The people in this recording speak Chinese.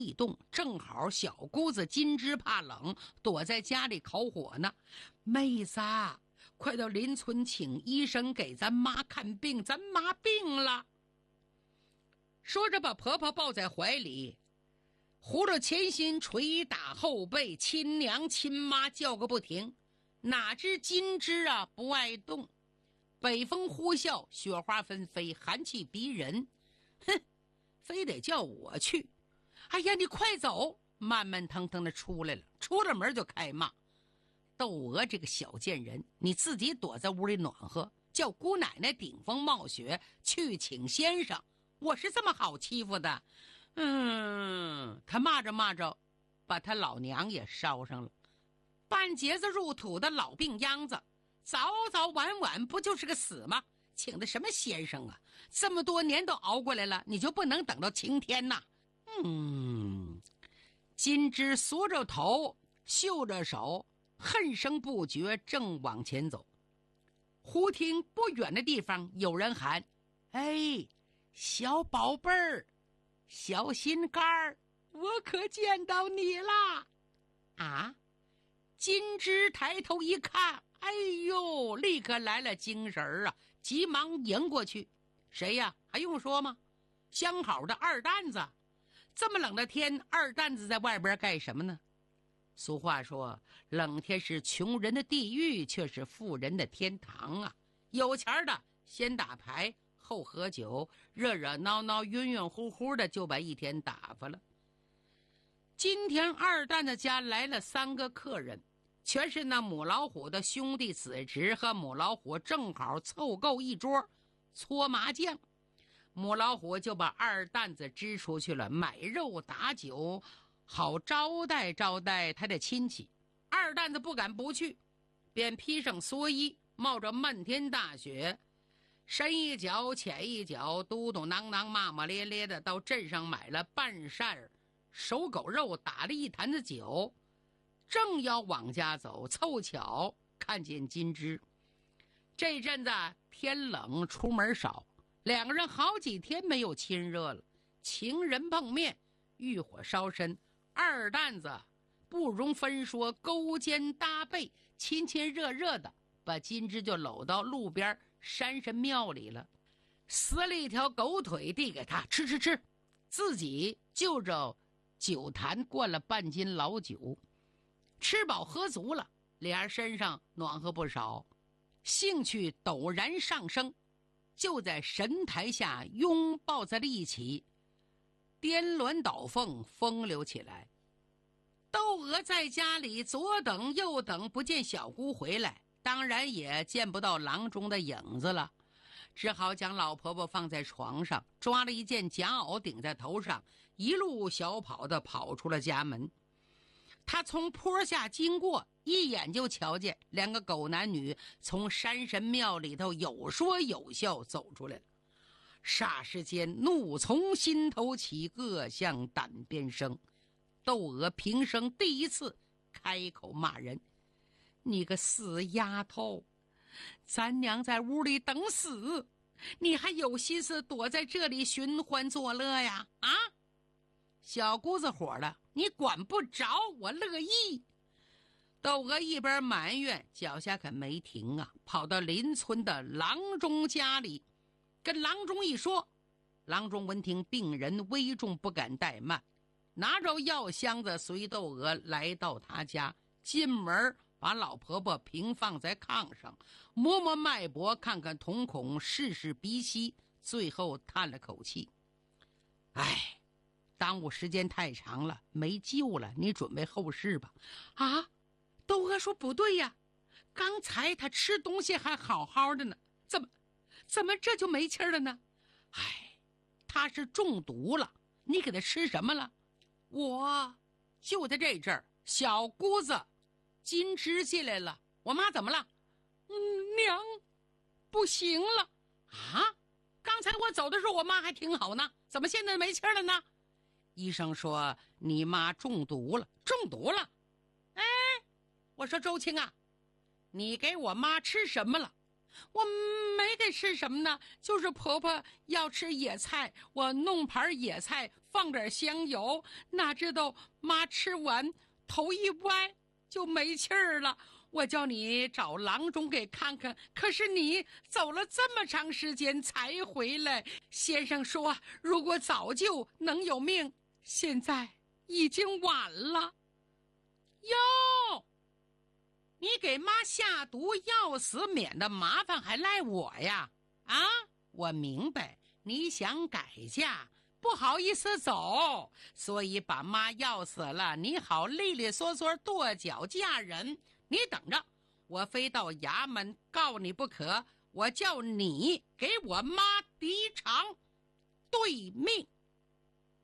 一动，正好小姑子金枝怕冷，躲在家里烤火呢。妹子，快到邻村请医生给咱妈看病，咱妈病了。说着把婆婆抱在怀里，葫芦前心捶打后背，亲娘亲妈叫个不停。哪知金枝啊不爱动，北风呼啸，雪花纷飞，寒气逼人。哼，非得叫我去。哎呀，你快走！慢慢腾腾的出来了，出了门就开骂。窦娥这个小贱人，你自己躲在屋里暖和，叫姑奶奶顶风冒雪去请先生，我是这么好欺负的？他骂着骂着，把他老娘也烧上了。半截子入土的老病秧子，早早晚晚不就是个死吗？请的什么先生啊？这么多年都熬过来了，你就不能等到晴天呐？金枝缩着头，嗅着手，恨声不绝，正往前走。忽听不远的地方有人喊：“哎，小宝贝儿，小心肝儿，我可见到你啦！”啊！金枝抬头一看，哎呦，立刻来了精神啊，急忙迎过去。谁呀？还用说吗？相好的二蛋子。这么冷的天，二蛋子在外边干什么呢？俗话说，冷天是穷人的地狱，却是富人的天堂啊。有钱的先打牌后喝酒，热热闹闹晕晕乎乎的就把一天打发了。今天二蛋子家来了3个客人，全是那母老虎的兄弟子侄和母老虎，正好凑够一桌搓麻将。母老虎就把二蛋子支出去了，买肉打酒，好招待招待他的亲戚。二蛋子不敢不去，便披上蓑衣，冒着漫天大雪，深一脚浅一脚，嘟嘟囔囔骂骂咧咧的到镇上买了半扇手狗肉，打了一坛子酒，正要往家走，凑巧看见金枝。这阵子天冷出门少，2个人好几天没有亲热了，情人碰面，欲火烧身，二蛋子不容分说，勾肩搭背，亲亲热热的把金枝就搂到路边山神庙里了，撕了一条狗腿递给他，吃吃吃，自己就着酒坛灌了半斤老酒。吃饱喝足了，俩人身上暖和不少，兴趣陡然上升，就在神台下拥抱在了一起，颠鸾倒凤，风流起来。窦娥在家里左等右等，不见小姑回来，当然也见不到郎中的影子了，只好将老婆婆放在床上，抓了一件夹袄顶在头上，一路小跑的跑出了家门。他从坡下经过，一眼就瞧见2个狗男女从山神庙里头有说有笑走出来了。霎时间怒从心头起，恶向胆边生。窦娥平生第一次开口骂人：“你个死丫头，咱娘在屋里等死，你还有心思躲在这里寻欢作乐呀？啊！小姑子火了，你管不着，我乐意。”窦娥一边埋怨，脚下可没停啊，跑到邻村的郎中家里，跟郎中一说。郎中闻听病人危重，不敢怠慢，拿着药箱子随窦娥来到他家，进门把老婆婆平放在炕上，摸摸脉搏，看看瞳孔，试试鼻息，最后叹了口气：“哎，耽误时间太长了，没救了，你准备后事吧。”啊！窦娥说：“不对呀，刚才他吃东西还好好的呢，怎么这就没气儿了呢？哎，他是中毒了，你给他吃什么了？”我就在这阵儿，小姑子金枝进来了。我妈怎么了？娘不行了。啊，刚才我走的时候我妈还挺好呢，怎么现在没气儿了呢？医生说你妈中毒了。中毒了？哎，我说周青啊，你给我妈吃什么了？ 我没给吃什么呢，就是婆婆要吃野菜，我弄盘野菜，放点香油，哪知道妈吃完头一歪就没气儿了。我叫你找郎中给看看，可是你走了这么长时间才回来。先生说如果早救能有命，现在已经晚了。哟，你给妈下毒要死，免得麻烦还赖我呀？啊，我明白你想改嫁，不好意思走，所以把妈要死了，你好利利索索跺脚嫁人。你等着，我非到衙门告你不可，我叫你给我妈抵偿对命。